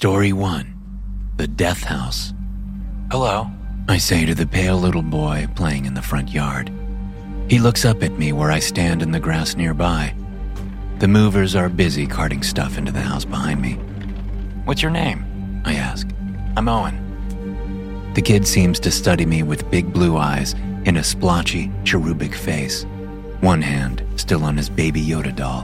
Story 1. The Death House. Hello, I say to the pale little boy playing in the front yard. He looks up at me where I stand in the grass nearby. The movers are busy carting stuff into the house behind me. What's your name? I ask. I'm Owen. The kid seems to study me with big blue eyes and a splotchy, cherubic face. One hand still on his baby Yoda doll.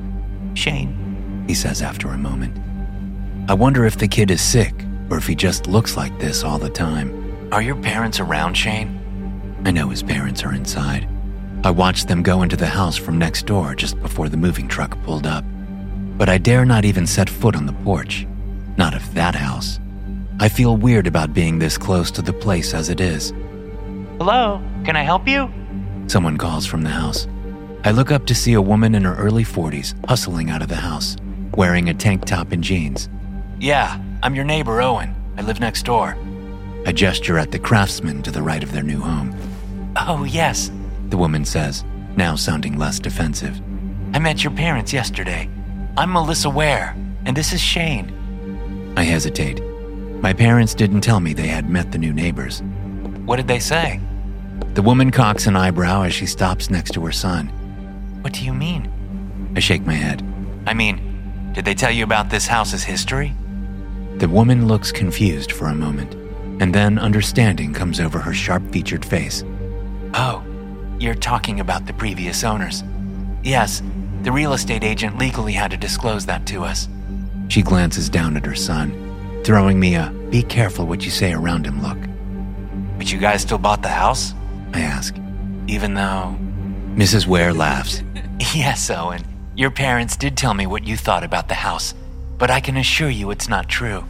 Shane, he says after a moment. I wonder if the kid is sick or if he just looks like this all the time. Are your parents around, Shane? I know his parents are inside. I watched them go into the house from next door just before the moving truck pulled up. But I dare not even set foot on the porch. Not of that house. I feel weird about being this close to the place as it is. Hello, can I help you? Someone calls from the house. I look up to see a woman in her early 40s hustling out of the house, wearing a tank top and jeans. Yeah, I'm your neighbor, Owen. I live next door. I gesture at the craftsman to the right of their new home. Oh, yes, the woman says, now sounding less defensive. I met your parents yesterday. I'm Melissa Ware, and this is Shane. I hesitate. My parents didn't tell me they had met the new neighbors. What did they say? The woman cocks an eyebrow as she stops next to her son. What do you mean? I shake my head. I mean, did they tell you about this house's history? The woman looks confused for a moment, and then understanding comes over her sharp-featured face. Oh, you're talking about the previous owners. Yes, the real estate agent legally had to disclose that to us. She glances down at her son, throwing me a "be careful what you say around him" look. But you guys still bought the house? I ask. Even though... Mrs. Ware laughs. Yes, Owen. Your parents did tell me what you thought about the house, but I can assure you it's not true.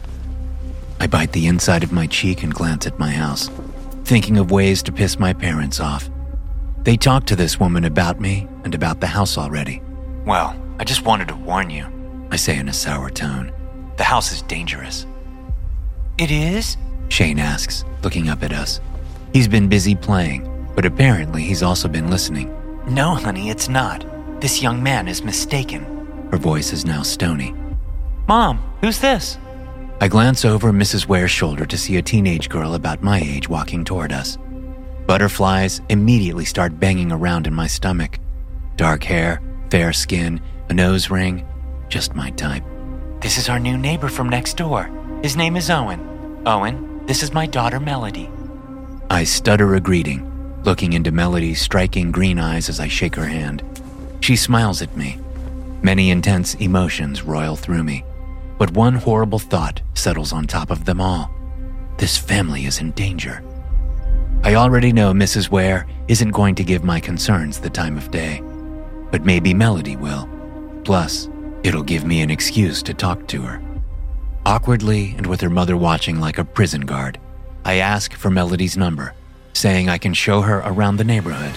I bite the inside of my cheek and glance at my house, thinking of ways to piss my parents off. They talked to this woman about me and about the house already. Well, I just wanted to warn you, I say in a sour tone. The house is dangerous. It is? Shane asks, looking up at us. He's been busy playing, but apparently he's also been listening. No, honey, it's not. This young man is mistaken. Her voice is now stony. Mom, who's this? I glance over Mrs. Ware's shoulder to see a teenage girl about my age walking toward us. Butterflies immediately start banging around in my stomach. Dark hair, fair skin, a nose ring, just my type. This is our new neighbor from next door. His name is Owen. Owen, this is my daughter Melody. I stutter a greeting, looking into Melody's striking green eyes as I shake her hand. She smiles at me. Many intense emotions roil through me, but one horrible thought settles on top of them all. This family is in danger. I already know Mrs. Ware isn't going to give my concerns the time of day, but maybe Melody will. Plus, it'll give me an excuse to talk to her. Awkwardly, and with her mother watching like a prison guard, I ask for Melody's number, saying I can show her around the neighborhood.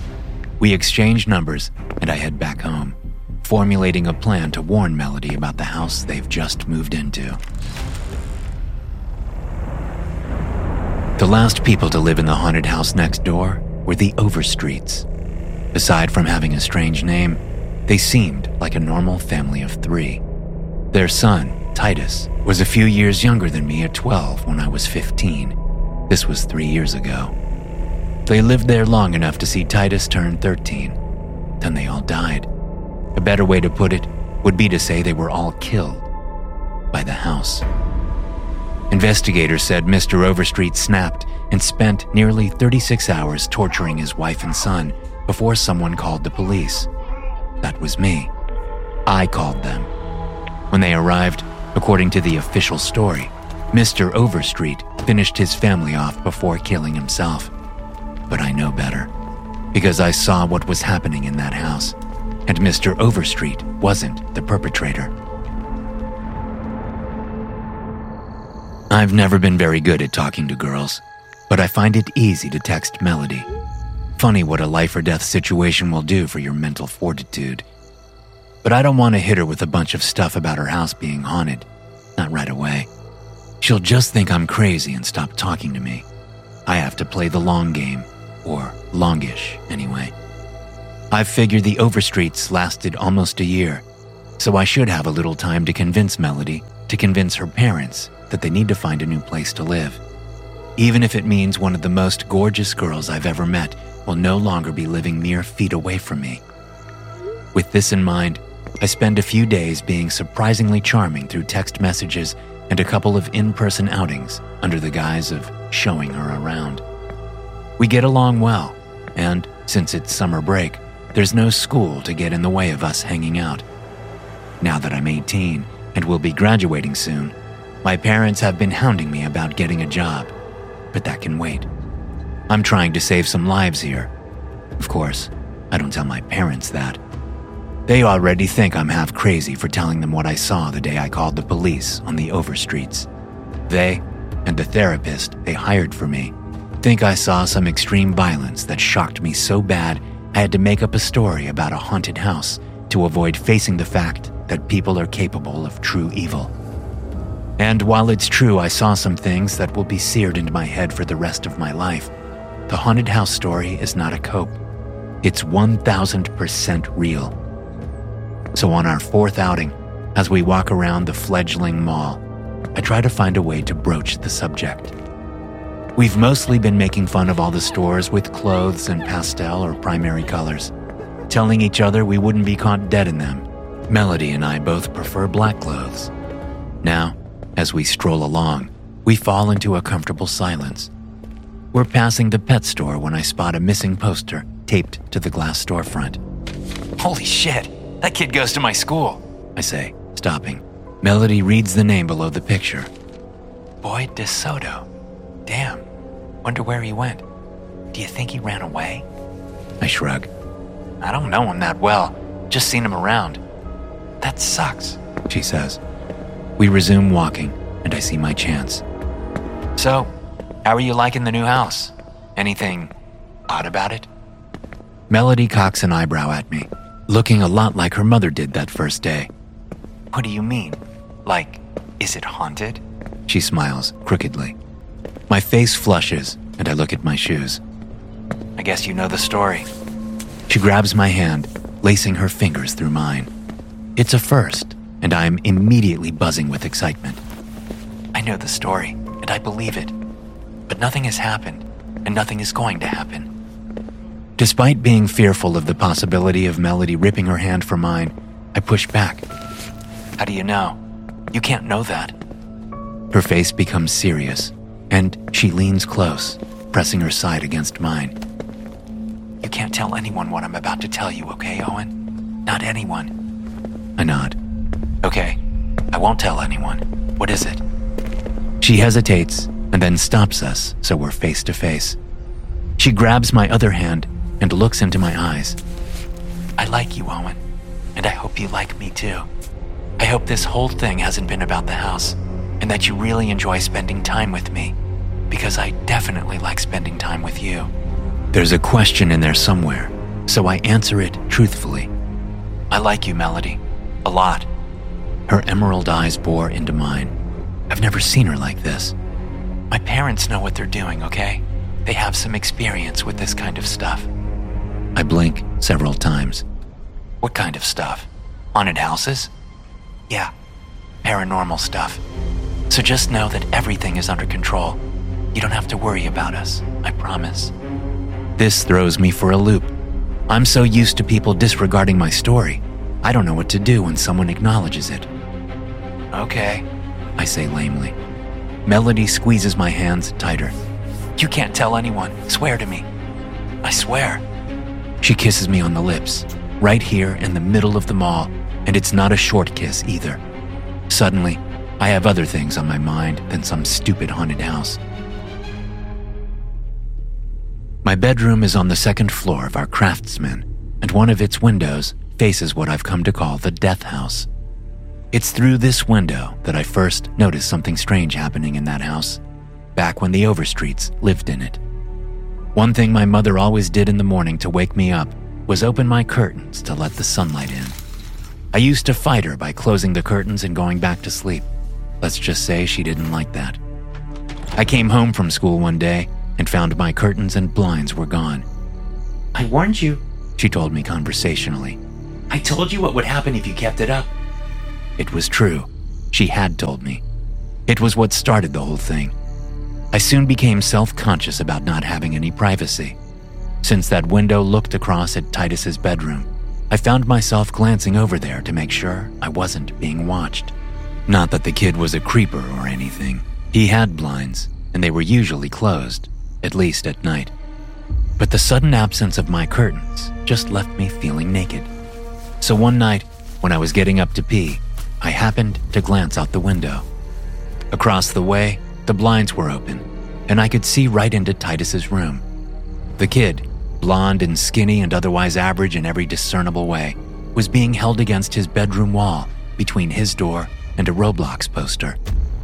We exchange numbers, and I head back home, formulating a plan to warn Melody about the house they've just moved into. The last people to live in the haunted house next door were the Overstreets. Aside from having a strange name, they seemed like a normal family of 3. Their son, Titus, was a few years younger than me at 12 when I was 15. This was 3 years ago. They lived there long enough to see Titus turn 13. Then they all died. A better way to put it would be to say they were all killed by the house. Investigators said Mr. Overstreet snapped and spent nearly 36 hours torturing his wife and son before someone called the police. That was me. I called them. When they arrived, according to the official story, Mr. Overstreet finished his family off before killing himself. But I know better, because I saw what was happening in that house, and Mr. Overstreet wasn't the perpetrator. I've never been very good at talking to girls, but I find it easy to text Melody. Funny what a life or death situation will do for your mental fortitude. But I don't want to hit her with a bunch of stuff about her house being haunted. Not right away. She'll just think I'm crazy and stop talking to me. I have to play the long game, or longish anyway. I've figured the Overstreets lasted almost a year, so I should have a little time to convince Melody to convince her parents that they need to find a new place to live. Even if it means one of the most gorgeous girls I've ever met will no longer be living mere feet away from me. With this in mind, I spend a few days being surprisingly charming through text messages and a couple of in-person outings under the guise of showing her around. We get along well, and since it's summer break, there's no school to get in the way of us hanging out. Now that I'm 18 and will be graduating soon, my parents have been hounding me about getting a job, but that can wait. I'm trying to save some lives here. Of course, I don't tell my parents that. They already think I'm half crazy for telling them what I saw the day I called the police on the Overstreets. They, and the therapist they hired for me, think I saw some extreme violence that shocked me so bad I had to make up a story about a haunted house to avoid facing the fact that people are capable of true evil. And while it's true I saw some things that will be seared into my head for the rest of my life, the haunted house story is not a cope. It's 1000% real. So on our fourth outing, as we walk around the fledgling mall, I try to find a way to broach the subject. We've mostly been making fun of all the stores with clothes in pastel or primary colors, telling each other we wouldn't be caught dead in them. Melody and I both prefer black clothes. Now, as we stroll along, we fall into a comfortable silence. We're passing the pet store when I spot a missing poster taped to the glass storefront. Holy shit, that kid goes to my school, I say, stopping. Melody reads the name below the picture. Boyd DeSoto. Damn, wonder where he went. Do you think he ran away? I shrug. I don't know him that well, just seen him around. That sucks, she says. We resume walking, and I see my chance. So, how are you liking the new house? Anything odd about it? Melody cocks an eyebrow at me, looking a lot like her mother did that first day. What do you mean? Like, is it haunted? She smiles crookedly. My face flushes, and I look at my shoes. I guess you know the story. She grabs my hand, lacing her fingers through mine. It's a first, and I'm immediately buzzing with excitement. I know the story, and I believe it. But nothing has happened, and nothing is going to happen. Despite being fearful of the possibility of Melody ripping her hand from mine, I push back. How do you know? You can't know that. Her face becomes serious, and she leans close, pressing her side against mine. You can't tell anyone what I'm about to tell you, okay, Owen? Not anyone. I nod. Okay, I won't tell anyone. What is it? She hesitates and then stops us so we're face to face. She grabs my other hand and looks into my eyes. I like you, Owen, and I hope you like me too. I hope this whole thing hasn't been about the house, and that you really enjoy spending time with me, because I definitely like spending time with you. There's a question in there somewhere, so I answer it truthfully. I like you, Melody. A lot. Her emerald eyes bore into mine. I've never seen her like this. My parents know what they're doing, okay? They have some experience with this kind of stuff. I blink several times. What kind of stuff? Haunted houses? Yeah, paranormal stuff. So just know that everything is under control. You don't have to worry about us, I promise. This throws me for a loop. I'm so used to people disregarding my story. I don't know what to do when someone acknowledges it. Okay, I say lamely. Melody squeezes my hands tighter. You can't tell anyone. Swear to me. I swear. She kisses me on the lips, right here in the middle of the mall, and it's not a short kiss either. Suddenly, I have other things on my mind than some stupid haunted house. My bedroom is on the second floor of our Craftsman, and one of its windows faces what I've come to call the death house. It's through this window that I first noticed something strange happening in that house, back when the Overstreets lived in it. One thing my mother always did in the morning to wake me up was open my curtains to let the sunlight in. I used to fight her by closing the curtains and going back to sleep. Let's just say she didn't like that. I came home from school one day and found my curtains and blinds were gone. I warned you, she told me conversationally. I told you what would happen if you kept it up. It was true. She had told me. It was what started the whole thing. I soon became self-conscious about not having any privacy. Since that window looked across at Titus's bedroom, I found myself glancing over there to make sure I wasn't being watched. Not that the kid was a creeper or anything. He had blinds, and they were usually closed, at least at night. But the sudden absence of my curtains just left me feeling naked. So one night, when I was getting up to pee, I happened to glance out the window. Across the way, the blinds were open, and I could see right into Titus's room. The kid, blonde and skinny and otherwise average in every discernible way, was being held against his bedroom wall between his door and a Roblox poster.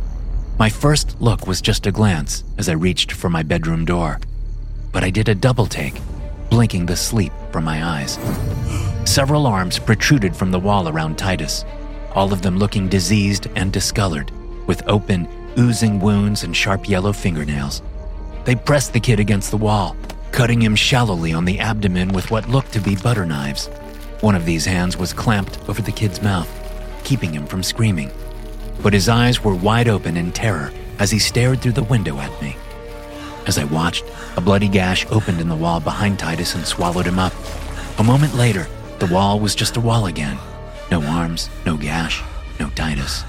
My first look was just a glance as I reached for my bedroom door, but I did a double take, blinking the sleep from my eyes. Several arms protruded from the wall around Titus, all of them looking diseased and discolored, with open, oozing wounds and sharp yellow fingernails. They pressed the kid against the wall, cutting him shallowly on the abdomen with what looked to be butter knives. One of these hands was clamped over the kid's mouth, keeping him from screaming. But his eyes were wide open in terror as he stared through the window at me. As I watched, a bloody gash opened in the wall behind Titus and swallowed him up. A moment later, the wall was just a wall again. No arms, no gash, no Titus.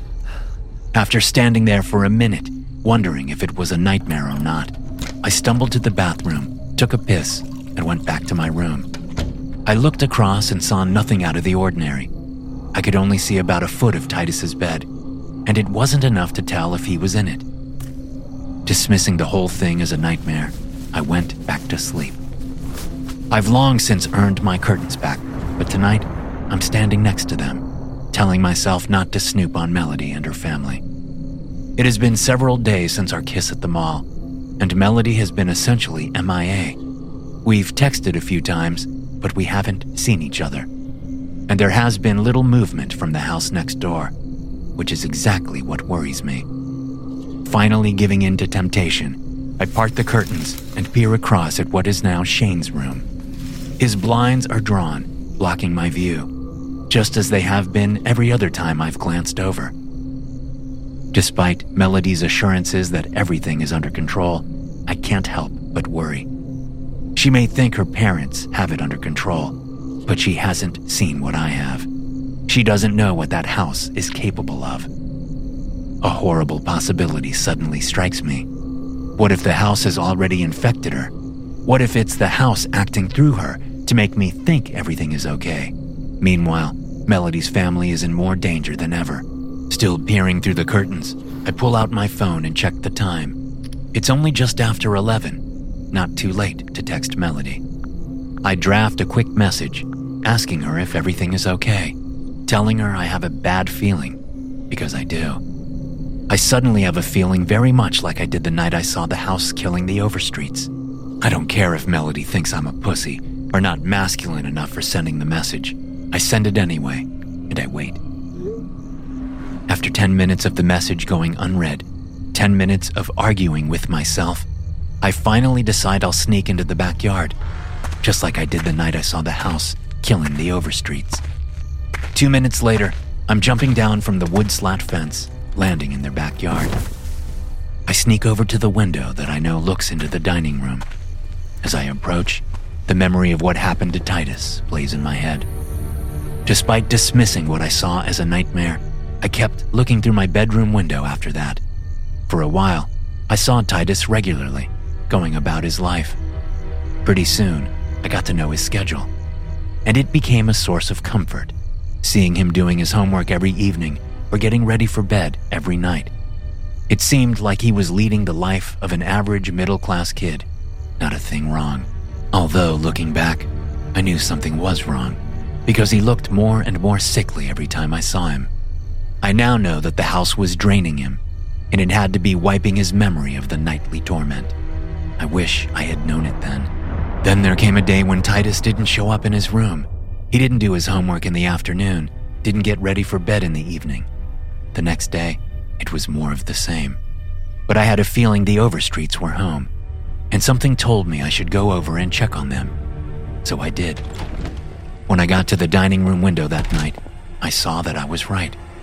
After standing there for a minute, wondering if it was a nightmare or not, I stumbled to the bathroom, took a piss, and went back to my room. I looked across and saw nothing out of the ordinary. I could only see about a foot of Titus's bed, and it wasn't enough to tell if he was in it. Dismissing the whole thing as a nightmare, I went back to sleep. I've long since earned my curtains back, but tonight, I'm standing next to them, telling myself not to snoop on Melody and her family. It has been several days since our kiss at the mall, and Melody has been essentially MIA. We've texted a few times, but we haven't seen each other. And there has been little movement from the house next door, which is exactly what worries me. Finally giving in to temptation, I part the curtains and peer across at what is now Shane's room. His blinds are drawn, blocking my view, just as they have been every other time I've glanced over. Despite Melody's assurances that everything is under control, I can't help but worry. She may think her parents have it under control, but she hasn't seen what I have. She doesn't know what that house is capable of. A horrible possibility suddenly strikes me. What if the house has already infected her? What if it's the house acting through her to make me think everything is okay? Meanwhile, Melody's family is in more danger than ever. Still peering through the curtains, I pull out my phone and check the time. It's only just after 11, not too late to text Melody. I draft a quick message, asking her if everything is okay, telling her I have a bad feeling, because I do. I suddenly have a feeling very much like I did the night I saw the house killing the Overstreets. I don't care if Melody thinks I'm a pussy or not masculine enough for sending the message. I send it anyway, and I wait. After 10 minutes of the message going unread, 10 minutes of arguing with myself, I finally decide I'll sneak into the backyard, just like I did the night I saw the house killing the Overstreets. 2 minutes later, I'm jumping down from the wood slat fence, landing in their backyard. I sneak over to the window that I know looks into the dining room. As I approach, the memory of what happened to Titus plays in my head. Despite dismissing what I saw as a nightmare, I kept looking through my bedroom window after that. For a while, I saw Titus regularly, going about his life. Pretty soon, I got to know his schedule, and it became a source of comfort, seeing him doing his homework every evening or getting ready for bed every night. It seemed like he was leading the life of an average middle-class kid, not a thing wrong. Although, looking back, I knew something was wrong, because he looked more and more sickly every time I saw him. I now know that the house was draining him, and it had to be wiping his memory of the nightly torment. I wish I had known it then. Then there came a day when Titus didn't show up in his room. He didn't do his homework in the afternoon, didn't get ready for bed in the evening. The next day, it was more of the same. But I had a feeling the Overstreets were home, and something told me I should go over and check on them. So I did. When I got to the dining room window that night, I saw that I was right.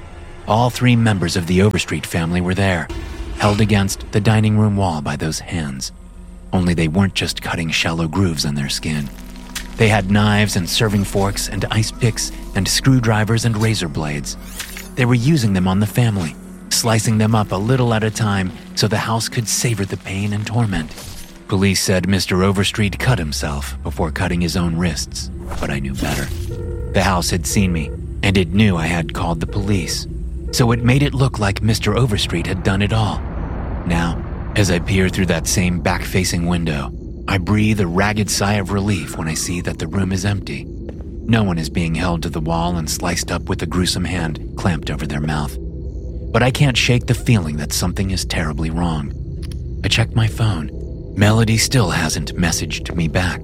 All 3 members of the Overstreet family were there, held against the dining room wall by those hands. Only they weren't just cutting shallow grooves on their skin. They had knives and serving forks and ice picks and screwdrivers and razor blades. They were using them on the family, slicing them up a little at a time so the house could savor the pain and torment. Police said Mr. Overstreet cut himself before cutting his own wrists, but I knew better. The house had seen me, and it knew I had called the police, so it made it look like Mr. Overstreet had done it all. Now, as I peer through that same back-facing window, I breathe a ragged sigh of relief when I see that the room is empty. No one is being held to the wall and sliced up with a gruesome hand clamped over their mouth. But I can't shake the feeling that something is terribly wrong. I check my phone. Melody still hasn't messaged me back.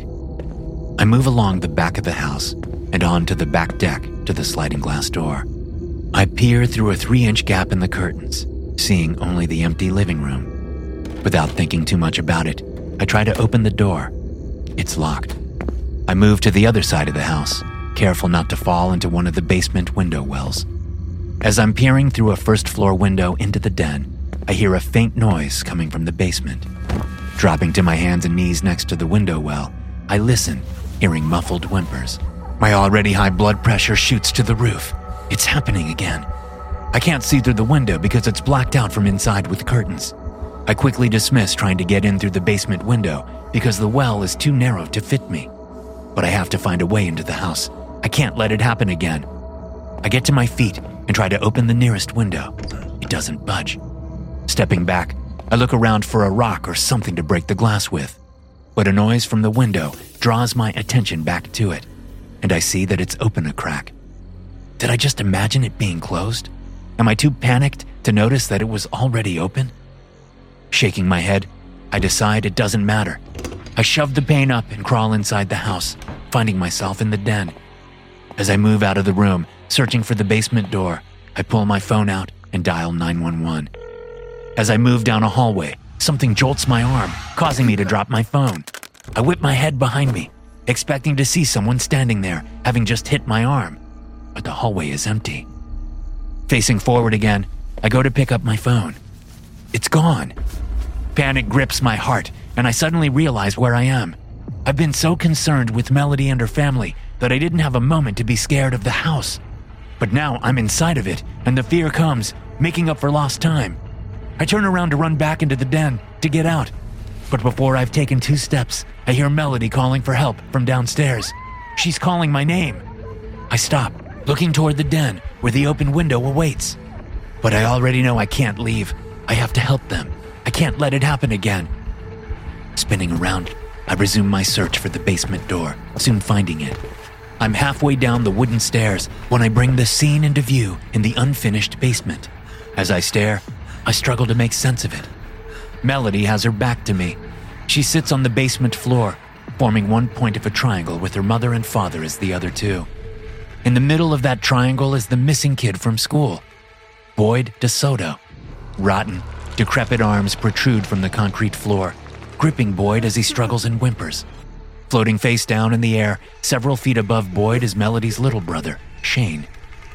I move along the back of the house and onto the back deck to the sliding glass door. I peer through a 3-inch gap in the curtains, seeing only the empty living room. Without thinking too much about it, I try to open the door. It's locked. I move to the other side of the house, careful not to fall into one of the basement window wells. As I'm peering through a first-floor window into the den, I hear a faint noise coming from the basement. Dropping to my hands and knees next to the window well, I listen, hearing muffled whimpers. My already high blood pressure shoots to the roof. It's happening again. I can't see through the window because it's blacked out from inside with curtains. I quickly dismiss trying to get in through the basement window because the well is too narrow to fit me. But I have to find a way into the house. I can't let it happen again. I get to my feet and try to open the nearest window. It doesn't budge. Stepping back, I look around for a rock or something to break the glass with. But a noise from the window draws my attention back to it, and I see that it's open a crack. Did I just imagine it being closed? Am I too panicked to notice that it was already open? Shaking my head, I decide it doesn't matter. I shove the pane up and crawl inside the house, finding myself in the den. As I move out of the room, searching for the basement door, I pull my phone out and dial 911. As I move down a hallway, something jolts my arm, causing me to drop my phone. I whip my head behind me, expecting to see someone standing there, having just hit my arm. But the hallway is empty. Facing forward again, I go to pick up my phone. It's gone. Panic grips my heart, and I suddenly realize where I am. I've been so concerned with Melody and her family that I didn't have a moment to be scared of the house. But now I'm inside of it, and the fear comes, making up for lost time. I turn around to run back into the den to get out. But before I've taken 2 steps, I hear Melody calling for help from downstairs. She's calling my name. I stop, looking toward the den where the open window awaits. But I already know I can't leave. I have to help them. I can't let it happen again. Spinning around, I resume my search for the basement door, soon finding it. I'm halfway down the wooden stairs when I bring the scene into view in the unfinished basement. As I stare, I struggle to make sense of it. Melody has her back to me. She sits on the basement floor, forming one point of a triangle with her mother and father as the other 2. In the middle of that triangle is the missing kid from school, Boyd DeSoto. Rotten, decrepit arms protrude from the concrete floor, gripping Boyd as he struggles and whimpers. Floating face down in the air, several feet above Boyd is Melody's little brother, Shane.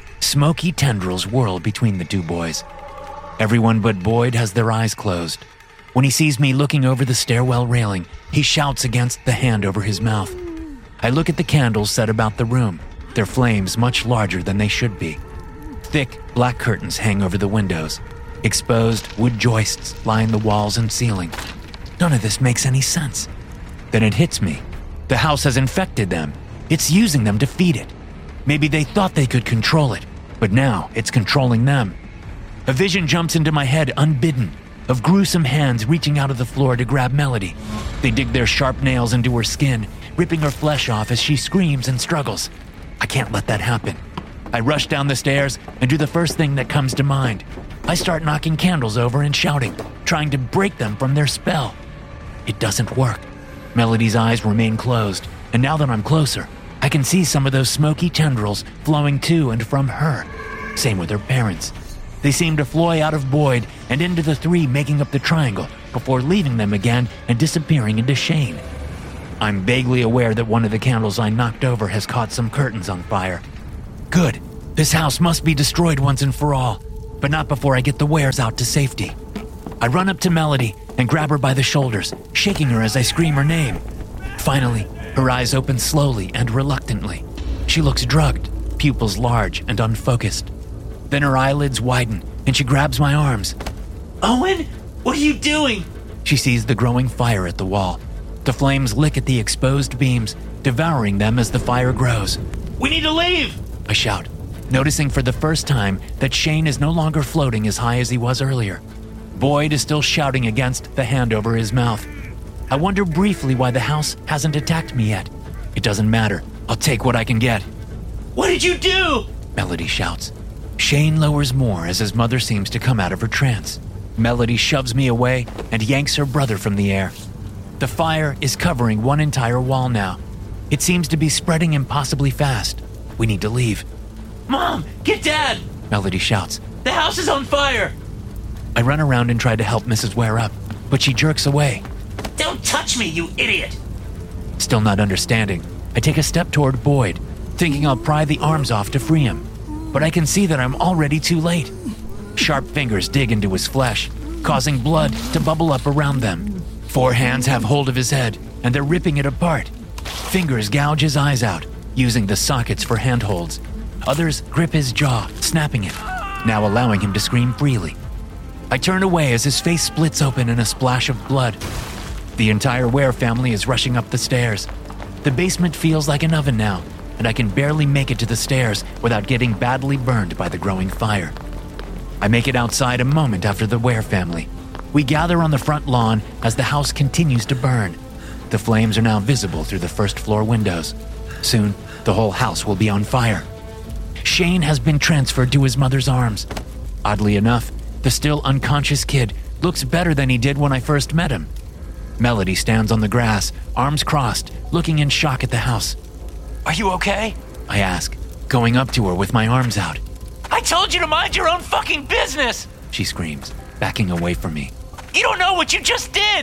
Smoky tendrils whirl between the 2 boys. Everyone but Boyd has their eyes closed. When he sees me looking over the stairwell railing, he shouts against the hand over his mouth. I look at the candles set about the room, their flames much larger than they should be. Thick, black curtains hang over the windows. Exposed wood joists line the walls and ceiling. None of this makes any sense. Then it hits me. The house has infected them. It's using them to feed it. Maybe they thought they could control it, but now it's controlling them. A vision jumps into my head unbidden, of gruesome hands reaching out of the floor to grab Melody. They dig their sharp nails into her skin, ripping her flesh off as she screams and struggles. I can't let that happen. I rush down the stairs and do the first thing that comes to mind. I start knocking candles over and shouting, trying to break them from their spell. It doesn't work. Melody's eyes remain closed, and now that I'm closer, I can see some of those smoky tendrils flowing to and from her. Same with her parents. They seem to fly out of Boyd and into the 3 making up the triangle before leaving them again and disappearing into Shane. I'm vaguely aware that one of the candles I knocked over has caught some curtains on fire. Good. This house must be destroyed once and for all. but not before I get the wares out to safety. I run up to Melody and grab her by the shoulders, shaking her as I scream her name. Finally, her eyes open slowly and reluctantly. She looks drugged, pupils large and unfocused. Then her eyelids widen and she grabs my arms. Owen, what are you doing? She sees the growing fire at the wall. The flames lick at the exposed beams, devouring them as the fire grows. We need to leave! I shout, noticing for the first time that Shane is no longer floating as high as he was earlier. Boyd is still shouting against the hand over his mouth. I wonder briefly why the house hasn't attacked me yet. It doesn't matter. I'll take what I can get. What did you do? Melody shouts. Shane lowers more as his mother seems to come out of her trance. Melody shoves me away and yanks her brother from the air. The fire is covering one entire wall now. It seems to be spreading impossibly fast. We need to leave. Mom, get Dad! Melody shouts. The house is on fire! I run around and try to help Mrs. Ware up, but she jerks away. Don't touch me, you idiot! Still not understanding, I take a step toward Boyd, thinking I'll pry the arms off to free him. But I can see that I'm already too late. Sharp fingers dig into his flesh, causing blood to bubble up around them. 4 hands have hold of his head, and they're ripping it apart. Fingers gouge his eyes out, using the sockets for handholds. Others grip his jaw, snapping it, now allowing him to scream freely. I turn away as his face splits open in a splash of blood. The entire Ware family is rushing up the stairs. The basement feels like an oven now, and I can barely make it to the stairs without getting badly burned by the growing fire. I make it outside a moment after the Ware family. We gather on the front lawn as the house continues to burn. The flames are now visible through the first-floor windows. Soon, the whole house will be on fire. Shane has been transferred to his mother's arms. Oddly enough, the still unconscious kid looks better than he did when I first met him. Melody stands on the grass, arms crossed, looking in shock at the house. Are you okay? I ask, going up to her with my arms out. I told you to mind your own fucking business! She screams, backing away from me. You don't know what you just did!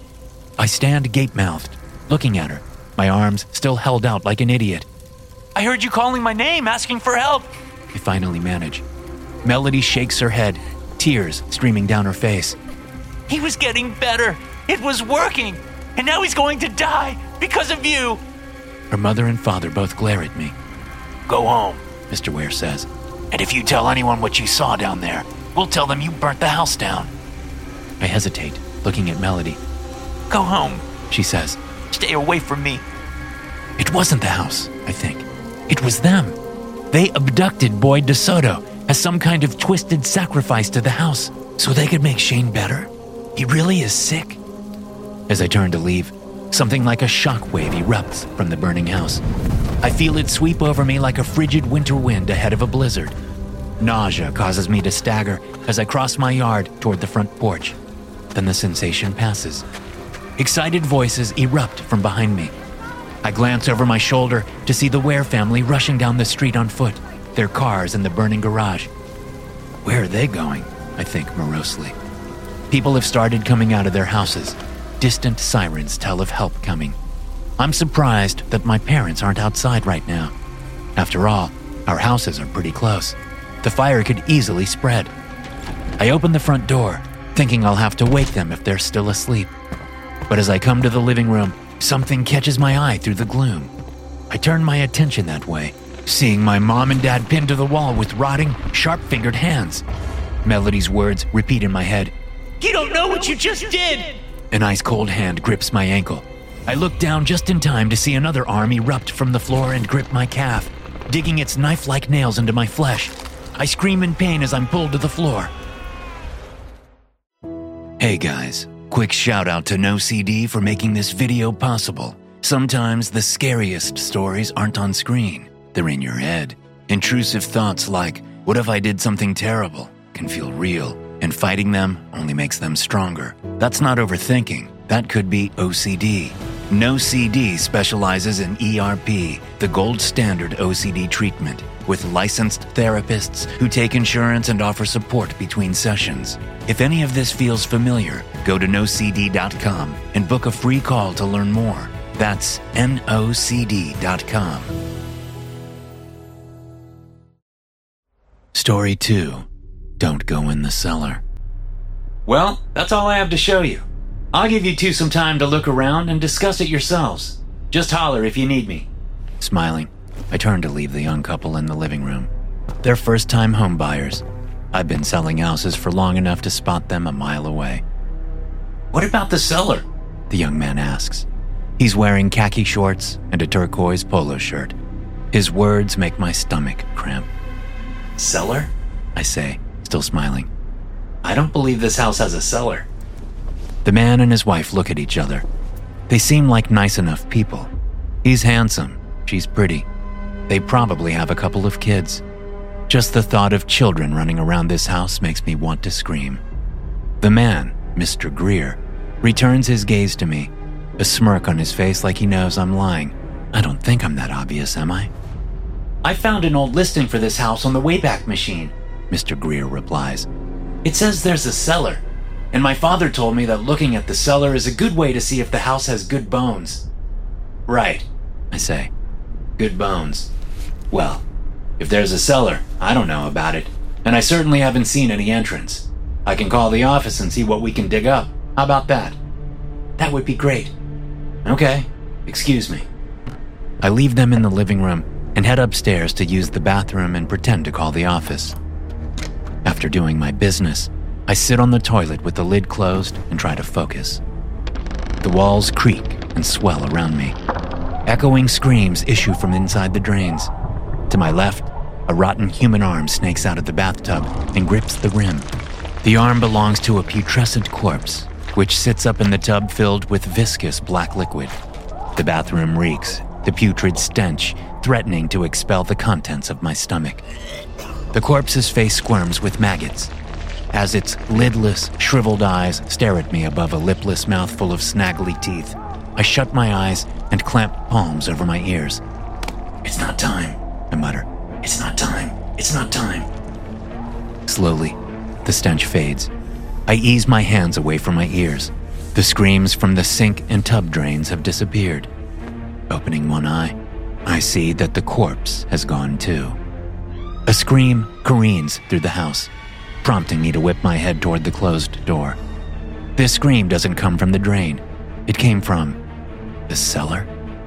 I stand gape-mouthed, looking at her, my arms still held out like an idiot. I heard you calling my name, asking for help. I finally manage. Melody shakes her head, tears streaming down her face. He was getting better. It was working. And now he's going to die because of you. Her mother and father both glare at me. Go home, Mr. Ware says. And if you tell anyone what you saw down there, we'll tell them you burnt the house down. I hesitate, looking at Melody. Go home, she says. Stay away from me. It wasn't the house, I think. It was them. They abducted Boyd DeSoto as some kind of twisted sacrifice to the house so they could make Shane better. He really is sick. As I turn to leave, something like a shockwave erupts from the burning house. I feel it sweep over me like a frigid winter wind ahead of a blizzard. Nausea causes me to stagger as I cross my yard toward the front porch. Then the sensation passes. Excited voices erupt from behind me. I glance over my shoulder to see the Ware family rushing down the street on foot, their cars in the burning garage. Where are they going? I think morosely. People have started coming out of their houses. Distant sirens tell of help coming. I'm surprised that my parents aren't outside right now. After all, our houses are pretty close. The fire could easily spread. I open the front door, thinking I'll have to wake them if they're still asleep. But as I come to the living room, something catches my eye through the gloom. I turn my attention that way, seeing my mom and dad pinned to the wall with rotting, sharp-fingered hands. Melody's words repeat in my head. You don't know what you just did! An ice-cold hand grips my ankle. I look down just in time to see another arm erupt from the floor and grip my calf, digging its knife-like nails into my flesh. I scream in pain as I'm pulled to the floor. Hey guys, quick shout out to NoCD for making this video possible. Sometimes the scariest stories aren't on screen, they're in your head. Intrusive thoughts like, what if I did something terrible, can feel real, and fighting them only makes them stronger. That's not overthinking, that could be OCD. NoCD specializes in ERP, the gold standard OCD treatment, with licensed therapists who take insurance and offer support between sessions. If any of this feels familiar, go to nocd.com and book a free call to learn more. That's nocd.com. Story 2. Don't go in the cellar. Well, that's all I have to show you. I'll give you two some time to look around and discuss it yourselves. Just holler if you need me. Smiling, I turned to leave the young couple in the living room. They're first-time home buyers. I've been selling houses for long enough to spot them a mile away. What about the cellar? The young man asks. He's wearing khaki shorts and a turquoise polo shirt. His words make my stomach cramp. Cellar? I say, still smiling. I don't believe this house has a cellar. The man and his wife look at each other. They seem like nice enough people. He's handsome. She's pretty. They probably have a couple of kids. Just the thought of children running around this house makes me want to scream. The man, Mr. Greer, returns his gaze to me, a smirk on his face like he knows I'm lying. I don't think I'm that obvious, am I? I found an old listing for this house on the Wayback Machine, Mr. Greer replies. It says there's a cellar, and my father told me that looking at the cellar is a good way to see if the house has good bones. Right, I say. Good bones. Well, if there's a cellar, I don't know about it, and I certainly haven't seen any entrance. I can call the office and see what we can dig up. How about that? That would be great. Okay, excuse me. I leave them in the living room and head upstairs to use the bathroom and pretend to call the office. After doing my business, I sit on the toilet with the lid closed and try to focus. The walls creak and swell around me. Echoing screams issue from inside the drains. To my left, a rotten human arm snakes out of the bathtub and grips the rim. The arm belongs to a putrescent corpse, which sits up in the tub filled with viscous black liquid. The bathroom reeks, the putrid stench threatening to expel the contents of my stomach. The corpse's face squirms with maggots, as its lidless, shriveled eyes stare at me above a lipless mouthful of snaggly teeth. I shut my eyes and clamp palms over my ears. It's not time, I mutter. It's not time. It's not time. Slowly, the stench fades. I ease my hands away from my ears. The screams from the sink and tub drains have disappeared. Opening one eye, I see that the corpse has gone too. A scream careens through the house, prompting me to whip my head toward the closed door. This scream doesn't come from the drain. It came from the cellar.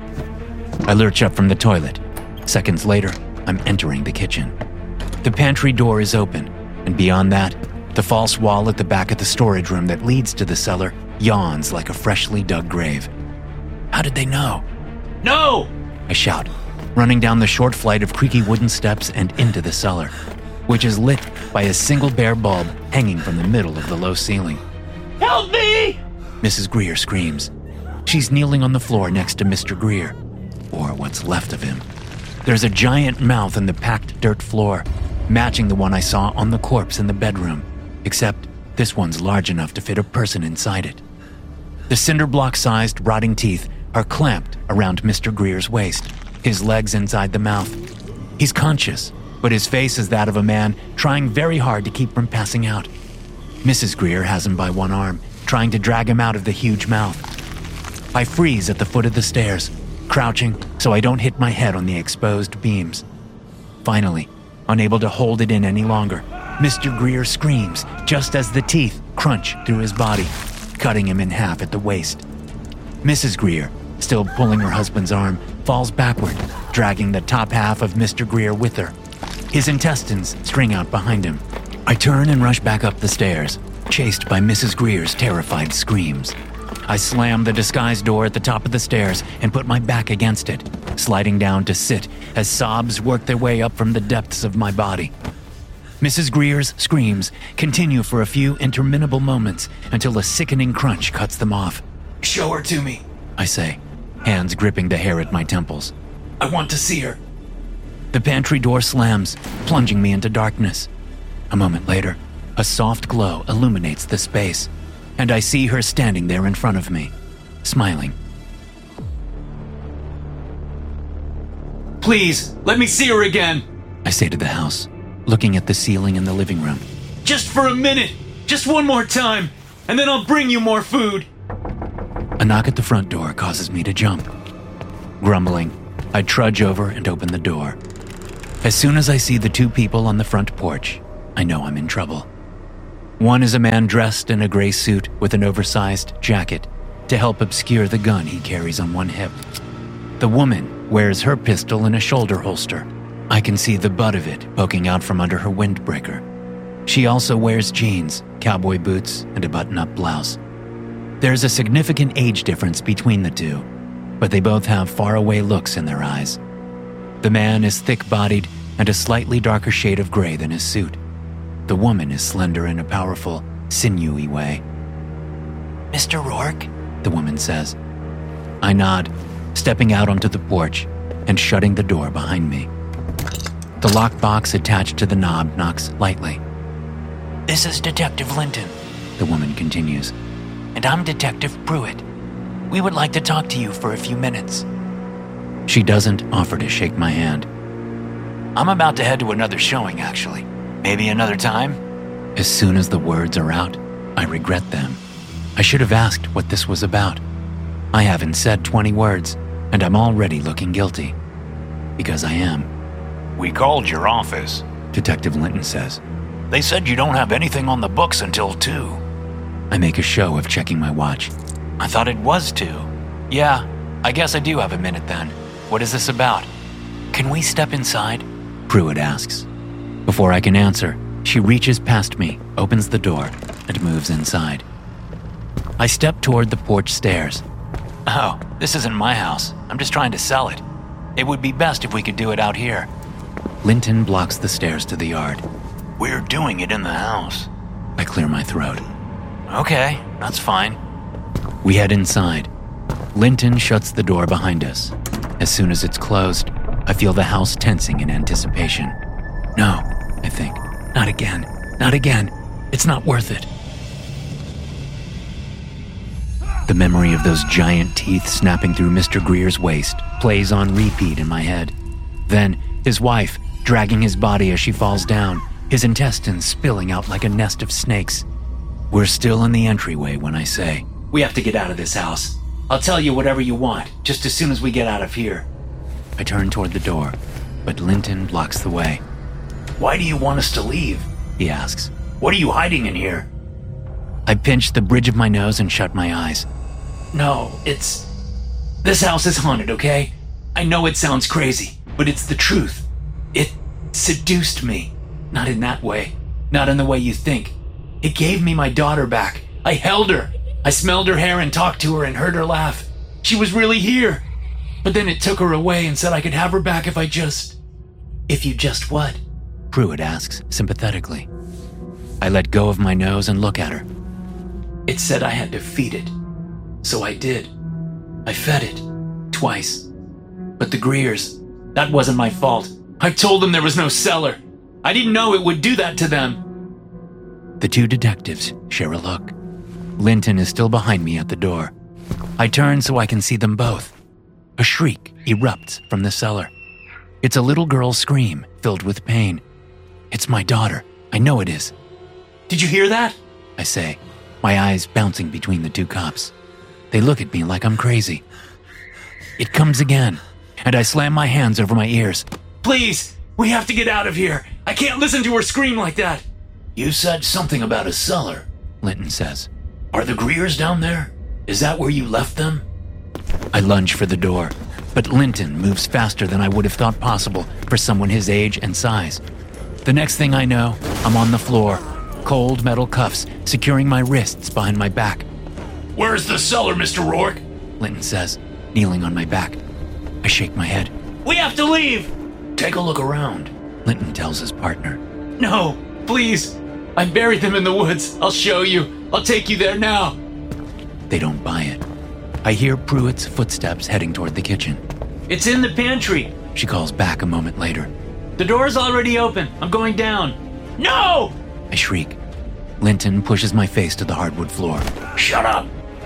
I lurch up from the toilet. Seconds later, I'm entering the kitchen. The pantry door is open, and beyond that, the false wall at the back of the storage room that leads to the cellar yawns like a freshly dug grave. How did they know? No! I shout, running down the short flight of creaky wooden steps and into the cellar, which is lit by a single bare bulb hanging from the middle of the low ceiling. Help me! Mrs. Greer screams. She's kneeling on the floor next to Mr. Greer, or what's left of him. There's a giant mouth in the packed dirt floor, matching the one I saw on the corpse in the bedroom, except this one's large enough to fit a person inside it. The cinder block-sized rotting teeth are clamped around Mr. Greer's waist, his legs inside the mouth. He's conscious, but his face is that of a man trying very hard to keep from passing out. Mrs. Greer has him by one arm, trying to drag him out of the huge mouth. I freeze at the foot of the stairs, crouching so I don't hit my head on the exposed beams. Finally, unable to hold it in any longer, Mr. Greer screams just as the teeth crunch through his body, cutting him in half at the waist. Mrs. Greer, still pulling her husband's arm, falls backward, dragging the top half of Mr. Greer with her. His intestines string out behind him. I turn and rush back up the stairs, chased by Mrs. Greer's terrified screams. I slam the disguise door at the top of the stairs and put my back against it, sliding down to sit as sobs work their way up from the depths of my body. Mrs. Greer's screams continue for a few interminable moments until a sickening crunch cuts them off. Show her to me, I say, hands gripping the hair at my temples. I want to see her. The pantry door slams, plunging me into darkness. A moment later, a soft glow illuminates the space, and I see her standing there in front of me, smiling. Please, let me see her again, I say to the house, looking at the ceiling in the living room. Just for a minute, just one more time, and then I'll bring you more food. A knock at the front door causes me to jump. Grumbling, I trudge over and open the door. As soon as I see the two people on the front porch, I know I'm in trouble. One is a man dressed in a gray suit with an oversized jacket to help obscure the gun he carries on one hip. The woman wears her pistol in a shoulder holster. I can see the butt of it poking out from under her windbreaker. She also wears jeans, cowboy boots, and a button-up blouse. There's a significant age difference between the two, but they both have faraway looks in their eyes. The man is thick-bodied and a slightly darker shade of gray than his suit. The woman is slender in a powerful, sinewy way. Mr. Rourke? The woman says. I nod, stepping out onto the porch and shutting the door behind me. The lockbox attached to the knob knocks lightly. This is Detective Linton, the woman continues. And I'm Detective Pruitt. We would like to talk to you for a few minutes. She doesn't offer to shake my hand. I'm about to head to another showing, actually. Maybe another time? As soon as the words are out, I regret them. I should have asked what this was about. I haven't said 20 words, and I'm already looking guilty. Because I am. We called your office, Detective Linton says. They said you don't have anything on the books until 2. I make a show of checking my watch. I thought it was 2. Yeah, I guess I do have a minute then. What is this about? Can we step inside? Pruitt asks. Before I can answer, she reaches past me, opens the door, and moves inside. I step toward the porch stairs. Oh, this isn't my house. I'm just trying to sell it. It would be best if we could do it out here. Linton blocks the stairs to the yard. We're doing it in the house. I clear my throat. Okay, that's fine. We head inside. Linton shuts the door behind us. As soon as it's closed, I feel the house tensing in anticipation. No, I think. Not again. Not again. It's not worth it. The memory of those giant teeth snapping through Mr. Greer's waist plays on repeat in my head. Then, his wife dragging his body as she falls down, his intestines spilling out like a nest of snakes. We're still in the entryway when I say, We have to get out of this house. I'll tell you whatever you want, just as soon as we get out of here. I turn toward the door, but Linton blocks the way. Why do you want us to leave? He asks. What are you hiding in here? I pinch the bridge of my nose and shut my eyes. No, this house is haunted, okay? I know it sounds crazy, but it's the truth. It seduced me. Not in that way. Not in the way you think. It gave me my daughter back. I held her. I smelled her hair and talked to her and heard her laugh. She was really here. But then it took her away and said I could have her back if you just what? Pruitt asks sympathetically. I let go of my nose and look at her. It said I had to feed it. So I did. I fed it. Twice. But the Greers, that wasn't my fault. I told them there was no cellar. I didn't know it would do that to them. The two detectives share a look. Linton is still behind me at the door. I turn so I can see them both. A shriek erupts from the cellar. It's a little girl's scream filled with pain. It's my daughter. I know it is. Did you hear that? I say, my eyes bouncing between the two cops. They look at me like I'm crazy. It comes again, and I slam my hands over my ears. Please, we have to get out of here. I can't listen to her scream like that. You said something about a cellar, Linton says. Are the Greers down there? Is that where you left them? I lunge for the door, but Linton moves faster than I would have thought possible for someone his age and size. The next thing I know, I'm on the floor, cold metal cuffs securing my wrists behind my back. Where's the cellar, Mr. Rourke? Linton says, kneeling on my back. I shake my head. We have to leave! Take a look around, Linton tells his partner. No, please. I buried them in the woods. I'll show you. I'll take you there now. They don't buy it. I hear Pruitt's footsteps heading toward the kitchen. It's in the pantry, she calls back a moment later. The door's already open. I'm going down. No! I shriek. Linton pushes my face to the hardwood floor. Shut up!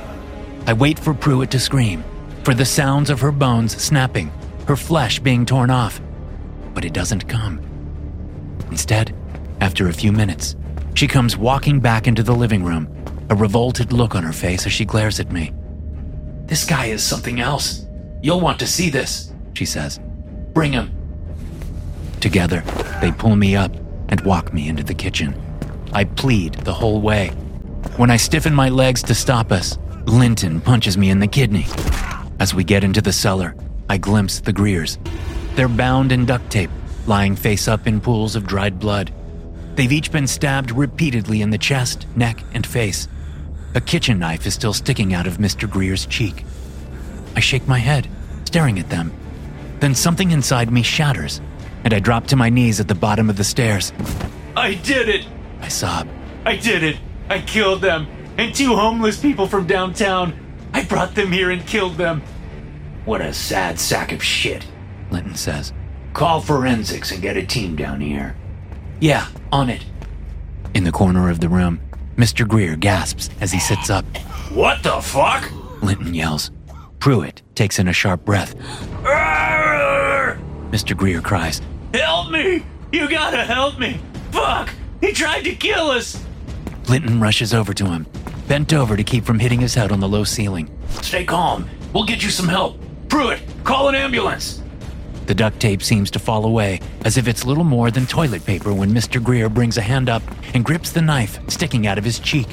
I wait for Pruitt to scream, for the sounds of her bones snapping, her flesh being torn off. But it doesn't come. Instead, after a few minutes, she comes walking back into the living room, a revolted look on her face as she glares at me. This guy is something else. You'll want to see this, she says. Bring him. Together, they pull me up, and walk me into the kitchen. I plead the whole way. When I stiffen my legs to stop us, Linton punches me in the kidney. As we get into the cellar, I glimpse the Greers. They're bound in duct tape, lying face up in pools of dried blood. They've each been stabbed repeatedly in the chest, neck, and face. A kitchen knife is still sticking out of Mr. Greer's cheek. I shake my head, staring at them. Then something inside me shatters, and I drop to my knees at the bottom of the stairs. I did it! I sob. I did it! I killed them! And 2 homeless people from downtown! I brought them here and killed them! What a sad sack of shit, Linton says. Call forensics and get a team down here. Yeah, on it. In the corner of the room, Mr. Greer gasps as he sits up. What the fuck? Linton yells. Pruitt takes in a sharp breath. Arrgh! Mr. Greer cries. Help me! You gotta help me! Fuck! He tried to kill us! Linton rushes over to him, bent over to keep from hitting his head on the low ceiling. Stay calm. We'll get you some help. Pruitt, call an ambulance. The duct tape seems to fall away, as if it's little more than toilet paper when Mr. Greer brings a hand up and grips the knife sticking out of his cheek.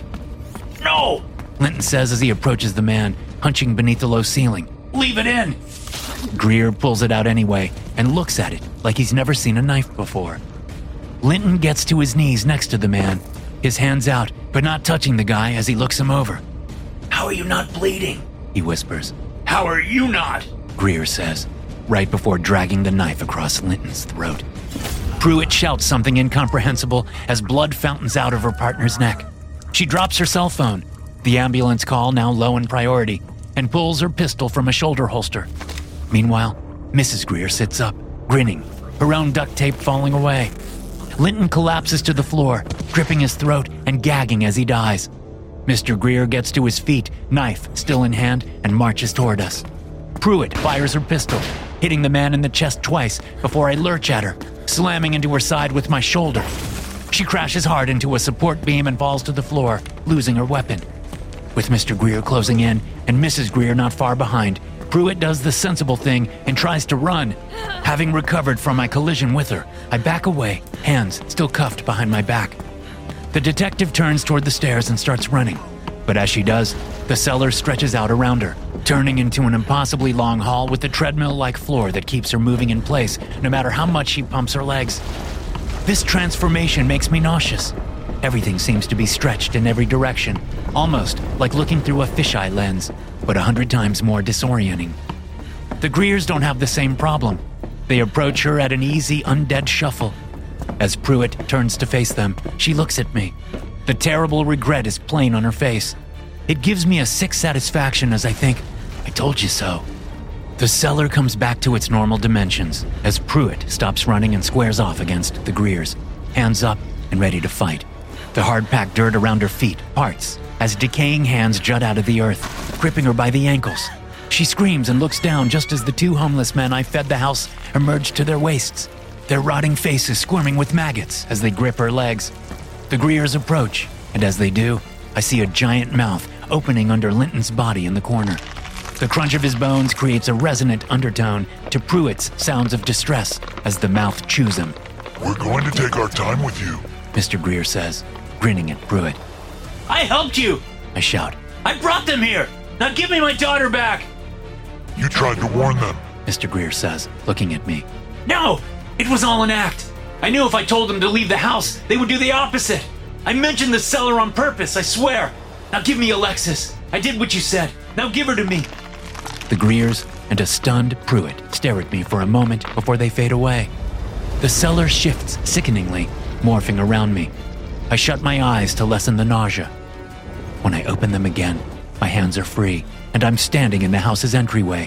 No! Linton says as he approaches the man, hunching beneath the low ceiling. Leave it in! Greer pulls it out anyway and looks at it like he's never seen a knife before. Linton gets to his knees next to the man, his hands out, but not touching the guy as he looks him over. How are you not bleeding? He whispers. How are you not? Greer says, right before dragging the knife across Linton's throat. Pruitt shouts something incomprehensible as blood fountains out of her partner's neck. She drops her cell phone, the ambulance call now low in priority, and pulls her pistol from a shoulder holster. Meanwhile, Mrs. Greer sits up, grinning, her own duct tape falling away. Linton collapses to the floor, gripping his throat and gagging as he dies. Mr. Greer gets to his feet, knife still in hand, and marches toward us. Pruitt fires her pistol, hitting the man in the chest twice before I lurch at her, slamming into her side with my shoulder. She crashes hard into a support beam and falls to the floor, losing her weapon. With Mr. Greer closing in and Mrs. Greer not far behind, Pruitt does the sensible thing and tries to run. Having recovered from my collision with her, I back away, hands still cuffed behind my back. The detective turns toward the stairs and starts running. But as she does, the cellar stretches out around her, turning into an impossibly long hall with a treadmill-like floor that keeps her moving in place no matter how much she pumps her legs. This transformation makes me nauseous. Everything seems to be stretched in every direction, almost like looking through a fisheye lens, but 100 times more disorienting. The Greers don't have the same problem. They approach her at an easy, undead shuffle. As Pruitt turns to face them, she looks at me. The terrible regret is plain on her face. It gives me a sick satisfaction as I think, I told you so. The cellar comes back to its normal dimensions as Pruitt stops running and squares off against the Greers, hands up and ready to fight. The hard-packed dirt around her feet parts as decaying hands jut out of the earth, gripping her by the ankles. She screams and looks down just as the 2 homeless men I fed the house emerge to their waists, their rotting faces squirming with maggots as they grip her legs. The Greers approach, and as they do, I see a giant mouth opening under Linton's body in the corner. The crunch of his bones creates a resonant undertone to Pruitt's sounds of distress as the mouth chews him. We're going to take our time with you, Mr. Greer says, grinning at Pruitt. I helped you! I shout. I brought them here! Now give me my daughter back! You tried to warn them. Mr. Greer says, looking at me. No! It was all an act! I knew if I told them to leave the house, they would do the opposite! I mentioned the cellar on purpose, I swear! Now give me Alexis! I did what you said! Now give her to me! The Greers and a stunned Pruitt stare at me for a moment before they fade away. The cellar shifts sickeningly, morphing around me. I shut my eyes to lessen the nausea. When I open them again, my hands are free, and I'm standing in the house's entryway.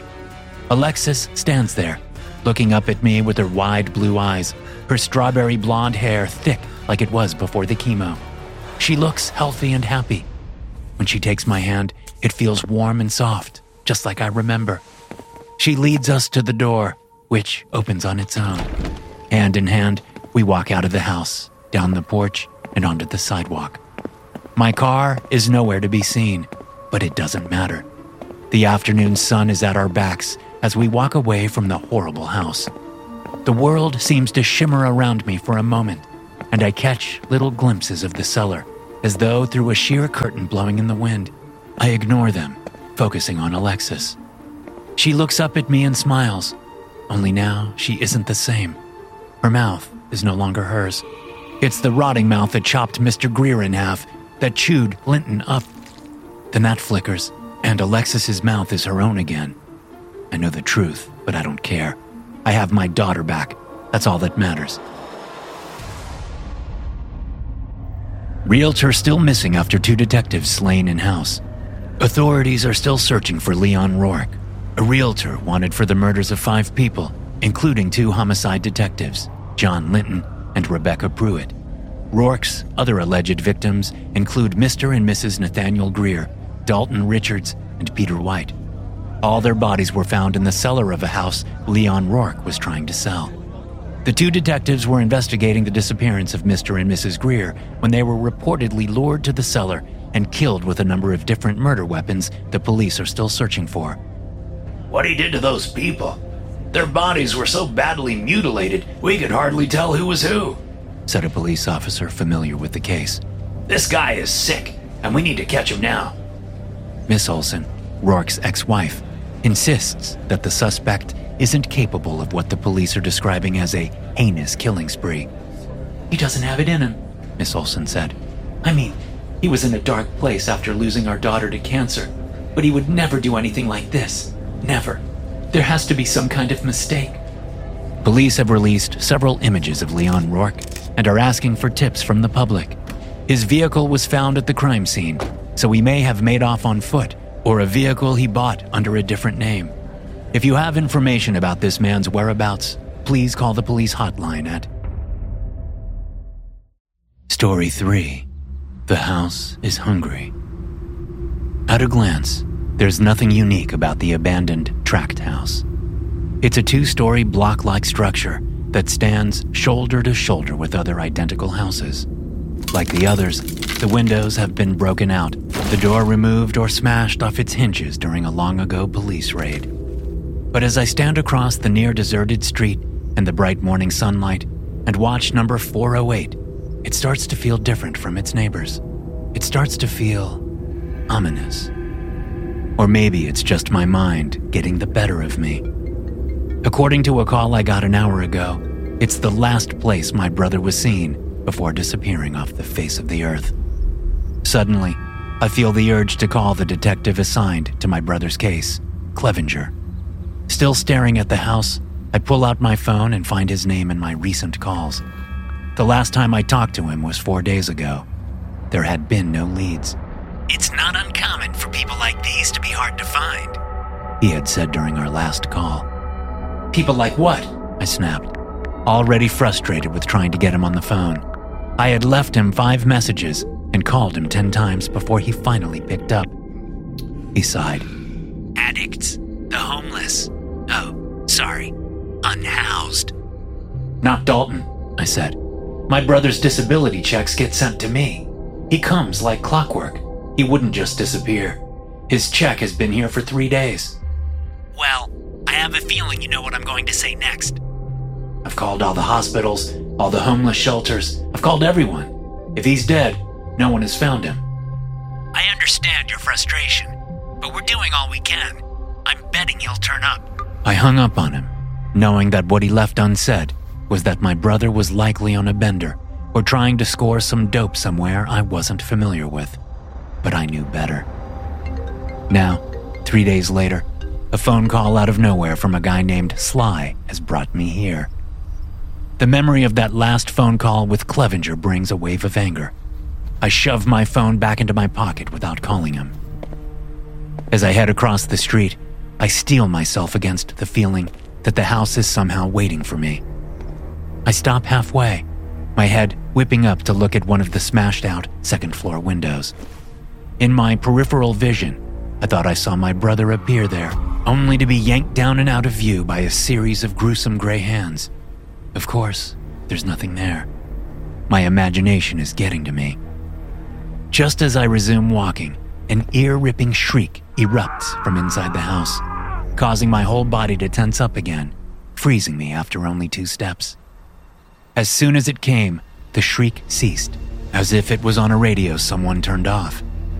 Alexis stands there, looking up at me with her wide blue eyes, her strawberry blonde hair thick like it was before the chemo. She looks healthy and happy. When she takes my hand, it feels warm and soft, just like I remember. She leads us to the door, which opens on its own. Hand in hand, we walk out of the house, down the porch, and onto the sidewalk. My car is nowhere to be seen, but it doesn't matter. The afternoon sun is at our backs as we walk away from the horrible house. The world seems to shimmer around me for a moment, and I catch little glimpses of the cellar, as though through a sheer curtain blowing in the wind. I ignore them, focusing on Alexis. She looks up at me and smiles, only now she isn't the same. Her mouth is no longer hers. It's the rotting mouth that chopped Mr. Greer in half, that chewed Linton up. Then that flickers, and Alexis's mouth is her own again. I know the truth, but I don't care. I have my daughter back. That's all that matters. Realtor still missing after 2 detectives slain in house. Authorities are still searching for Leon Rourke, a realtor wanted for the murders of 5 people, including 2 homicide detectives, John Linton and Rebecca Pruitt. Rourke's other alleged victims include Mr. and Mrs. Nathaniel Greer, Dalton Richards, and Peter White. All their bodies were found in the cellar of a house Leon Rourke was trying to sell. The 2 detectives were investigating the disappearance of Mr. and Mrs. Greer when they were reportedly lured to the cellar and killed with a number of different murder weapons the police are still searching for. What he did to those people? Their bodies were so badly mutilated, we could hardly tell who was who, said a police officer familiar with the case. This guy is sick, and we need to catch him now. Miss Olson, Rourke's ex-wife, insists that the suspect isn't capable of what the police are describing as a heinous killing spree. He doesn't have it in him, Miss Olson said. I mean, he was in a dark place after losing our daughter to cancer, but he would never do anything like this. Never. There has to be some kind of mistake. Police have released several images of Leon Rourke and are asking for tips from the public. His vehicle was found at the crime scene, so he may have made off on foot, or a vehicle he bought under a different name. If you have information about this man's whereabouts, please call the police hotline at... Story 3. The house is hungry. At a glance, there's nothing unique about the abandoned tract house. It's a 2-story block-like structure that stands shoulder to shoulder with other identical houses. Like the others, the windows have been broken out, the door removed or smashed off its hinges during a long-ago police raid. But as I stand across the near-deserted street in the bright morning sunlight and watch number 408, it starts to feel different from its neighbors. It starts to feel ominous. Or maybe it's just my mind getting the better of me. According to a call I got an hour ago, it's the last place my brother was seen before disappearing off the face of the earth. Suddenly, I feel the urge to call the detective assigned to my brother's case, Clevenger. Still staring at the house, I pull out my phone and find his name in my recent calls. The last time I talked to him was 4 days ago. There had been no leads. It's not uncommon for people like these to be hard to find, he had said during our last call. People like what? I snapped, already frustrated with trying to get him on the phone. I had left him 5 messages and called him 10 times before he finally picked up. He sighed. Addicts, the homeless. Oh, sorry, unhoused. Not Dalton, I said. My brother's disability checks get sent to me. He comes like clockwork. He wouldn't just disappear. His check has been here for 3 days. Well, I have a feeling you know what I'm going to say next. I've called all the hospitals, all the homeless shelters. I've called everyone. If he's dead, no one has found him. I understand your frustration, but we're doing all we can. I'm betting he'll turn up. I hung up on him, knowing that what he left unsaid was that my brother was likely on a bender or trying to score some dope somewhere I wasn't familiar with. But I knew better. Now, 3 days later, a phone call out of nowhere from a guy named Sly has brought me here. The memory of that last phone call with Clevenger brings a wave of anger. I shove my phone back into my pocket without calling him. As I head across the street, I steel myself against the feeling that the house is somehow waiting for me. I stop halfway, my head whipping up to look at one of the smashed-out second-floor windows. In my peripheral vision, I thought I saw my brother appear there, only to be yanked down and out of view by a series of gruesome gray hands. Of course, there's nothing there. My imagination is getting to me. Just as I resume walking, an ear-ripping shriek erupts from inside the house, causing my whole body to tense up again, freezing me after only 2 steps. As soon as it came, The shriek ceased, as if it was on a radio someone turned off.